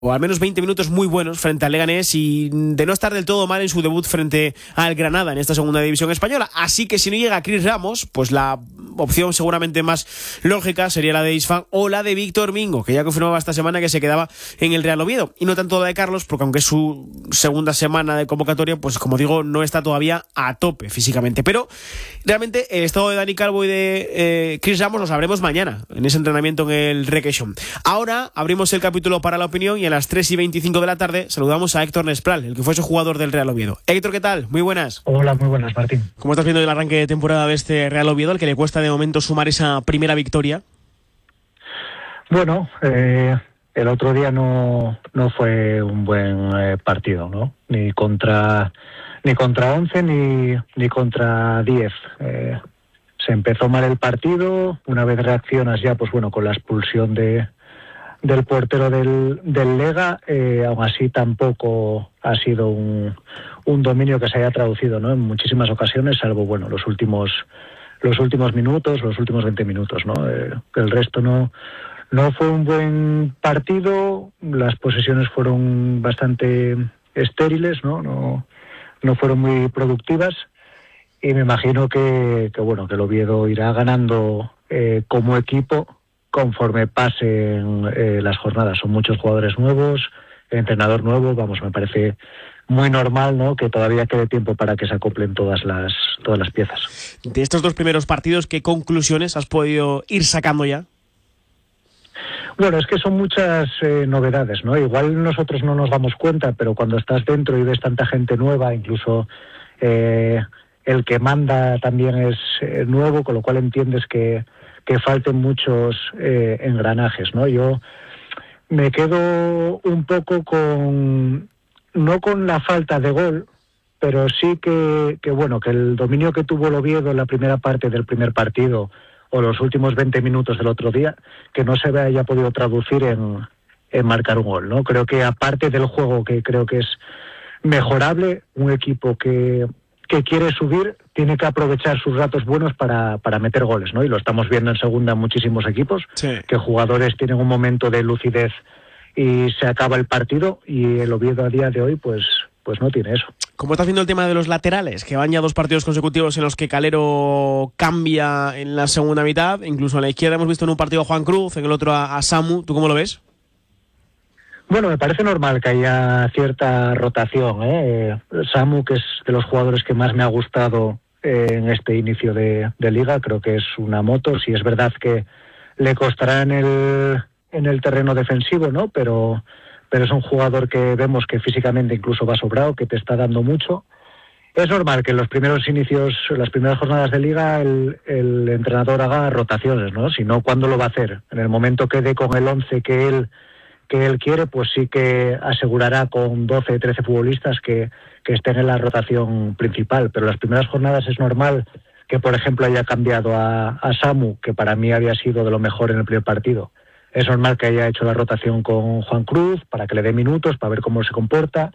o al menos 20 minutos muy buenos frente al Leganés y de no estar del todo mal en su debut frente al Granada en esta segunda división española. Así que si no llega Chris Ramos, pues la opción seguramente más lógica sería la de Isfán o la de Víctor Mingo, que ya confirmaba esta semana que se quedaba en el Real Oviedo. Y no tanto la de Carlos, porque aunque es su segunda semana de convocatoria, pues como digo, no está todavía a tope físicamente. Pero realmente el estado de Dani Calvo y de Chris Ramos lo sabremos mañana, en ese entrenamiento en el Requesón. Ahora abrimos el capítulo para la opinión y a las 3:25 de la tarde saludamos a Héctor Nespral, el que fue su jugador del Real Oviedo. Héctor, ¿qué tal? Muy buenas. Hola, muy buenas, Martín. ¿Cómo estás viendo el arranque de temporada de este Real Oviedo, al que le cuesta de momento sumar esa primera victoria? Bueno, el otro día no fue un buen partido, ¿no? Ni contra 11 ni contra 10. Se empezó mal el partido, una vez reaccionas ya, pues bueno, con la expulsión del portero del Lega, aún así tampoco ha sido un dominio que se haya traducido, ¿no?, en muchísimas ocasiones, salvo, bueno, los últimos minutos, los últimos 20 minutos, ¿no? El resto no fue un buen partido, las posesiones fueron bastante estériles, ¿no? No fueron muy productivas, y me imagino que el Oviedo irá ganando como equipo conforme pasen las jornadas. Son muchos jugadores nuevos, entrenador nuevo, me parece muy normal, ¿no?, que todavía quede tiempo para que se acoplen todas las piezas. De estos dos primeros partidos, ¿qué conclusiones has podido ir sacando ya? Bueno, es que son muchas novedades, ¿no? Igual nosotros no nos damos cuenta, pero cuando estás dentro y ves tanta gente nueva, incluso el que manda también es nuevo, con lo cual entiendes que falten muchos engranajes, ¿no? Yo me quedo un poco no con la falta de gol, pero sí que el dominio que tuvo el Oviedo en la primera parte del primer partido o los últimos 20 minutos del otro día, que no se haya podido traducir en marcar un gol, ¿no? Creo que aparte del juego, que creo que es mejorable, un equipo que quiere subir tiene que aprovechar sus ratos buenos para meter goles, ¿no? Y lo estamos viendo en segunda en muchísimos equipos, sí, que jugadores tienen un momento de lucidez y se acaba el partido, y el Oviedo a día de hoy pues no tiene eso. ¿Cómo estás viendo el tema de los laterales? Que van ya 2 partidos consecutivos en los que Calero cambia en la segunda mitad, incluso en la izquierda hemos visto en un partido a Juan Cruz, en el otro a Samu. ¿Tú cómo lo ves? Bueno, me parece normal que haya cierta rotación, Samu, que es de los jugadores que más me ha gustado en este inicio de liga, creo que es una moto. Sí, es verdad que le costará en el terreno defensivo, ¿no? Pero es un jugador que vemos que físicamente incluso va sobrado, que te está dando mucho. Es normal que en los primeros inicios, las primeras jornadas de liga, el entrenador haga rotaciones, ¿no? Si no, ¿cuándo lo va a hacer? En el momento que dé con el 11 que él quiere, pues sí que asegurará con 12, 13 futbolistas que estén en la rotación principal. Pero las primeras jornadas es normal que, por ejemplo, haya cambiado a Samu, que para mí había sido de lo mejor en el primer partido. Es normal que haya hecho la rotación con Juan Cruz para que le dé minutos, para ver cómo se comporta,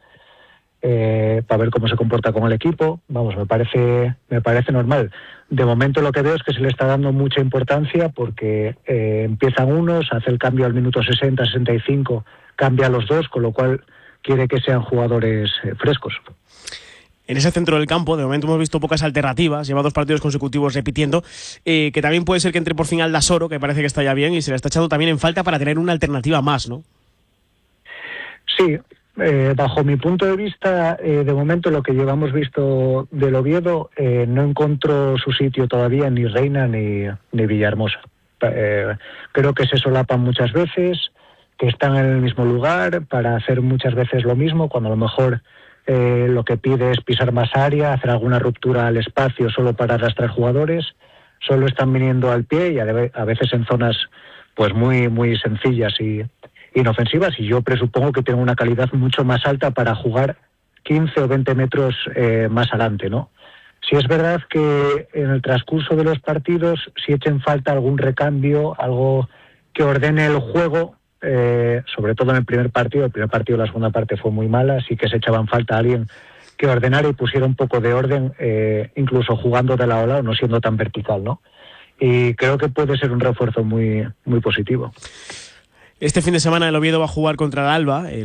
con el equipo. Me parece normal. De momento lo que veo es que se le está dando mucha importancia porque empiezan unos, hace el cambio al minuto 60, 65, cambia a los dos, con lo cual quiere que sean jugadores frescos. En ese centro del campo, de momento hemos visto pocas alternativas, lleva 2 partidos consecutivos repitiendo, que también puede ser que entre por fin Aldasoro, que parece que está ya bien, y se le está echando también en falta para tener una alternativa más, ¿no? Sí, bajo mi punto de vista, de momento lo que llevamos visto del Oviedo no encontró su sitio todavía ni Reina ni Villahermosa. Creo que se solapan muchas veces, que están en el mismo lugar para hacer muchas veces lo mismo, cuando a lo mejor lo que pide es pisar más área, hacer alguna ruptura al espacio solo para arrastrar jugadores. Solo están viniendo al pie y a veces en zonas pues muy, muy sencillas y inofensivas, y yo presupongo que tienen una calidad mucho más alta para jugar 15 o 20 metros más adelante, ¿no? Sí es verdad que en el transcurso de los partidos, si echen falta algún recambio, algo que ordene el juego, sobre todo en el primer partido, la segunda parte fue muy mala, sí que se echaban falta a alguien que ordenara y pusiera un poco de orden, incluso jugando de lado a lado, no siendo tan vertical, ¿no? Y creo que puede ser un refuerzo muy, muy positivo. Este fin de semana el Oviedo va a jugar contra el Alba.